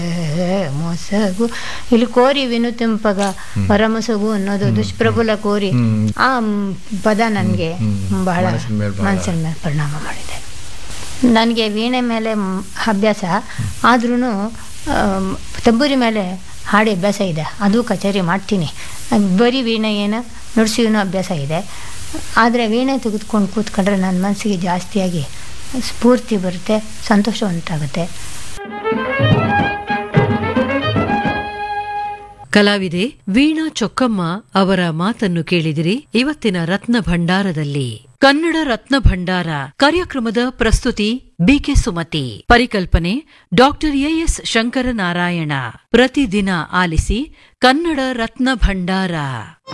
ಮೊಸಗು ಇಲ್ಲಿ ಕೋರಿ ವಿನುತಿಂಪಗ ಹೊರಮೊಸಗು ಅನ್ನೋದು ದುಷ್ಪ್ರಬಲ ಕೋರಿ ಆ ಪದ ನನಗೆ ಬಹಳ ಮನಸ್ಸಿನ ಮೇಲೆ ಪರಿಣಾಮ ಮಾಡಿದೆ. ನನಗೆ ವೀಣೆ ಮೇಲೆ ಅಭ್ಯಾಸ ಆದ್ರೂ ತಂಬೂರಿ ಮೇಲೆ ಹಾಡಿ ಅಭ್ಯಾಸ ಇದೆ, ಅದು ಕಚೇರಿ ಮಾಡ್ತೀನಿ. ಬರೀ ವೀಣೆ ಏನು ನುಡಿಸಿನೂ ಅಭ್ಯಾಸ ಇದೆ. ಆದರೆ ವೀಣೆ ತೆಗೆದುಕೊಂಡು ಕೂತ್ಕೊಂಡ್ರೆ ನನ್ನ ಮನಸ್ಸಿಗೆ ಜಾಸ್ತಿಯಾಗಿ ಸ್ಫೂರ್ತಿ ಬರುತ್ತೆ, ಸಂತೋಷ ಉಂಟಾಗುತ್ತೆ. ಕಲಾವಿದೆ ವೀಣಾ ಚೊಕ್ಕಮ್ಮ ಅವರ ಮಾತನ್ನು ಕೇಳಿದಿರಿ. ಇವತ್ತಿನ ರತ್ನ ಭಂಡಾರದಲ್ಲಿ ಕನ್ನಡ ರತ್ನ ಭಂಡಾರ ಕಾರ್ಯಕ್ರಮದ ಪ್ರಸ್ತುತಿ ಬಿಕೆ ಸುಮತಿ, ಪರಿಕಲ್ಪನೆ ಡಾಕ್ಟರ್ ಎಎಸ್ ಶಂಕರನಾರಾಯಣ. ಪ್ರತಿದಿನ ಆಲಿಸಿ ಕನ್ನಡ ರತ್ನ ಭಂಡಾರ.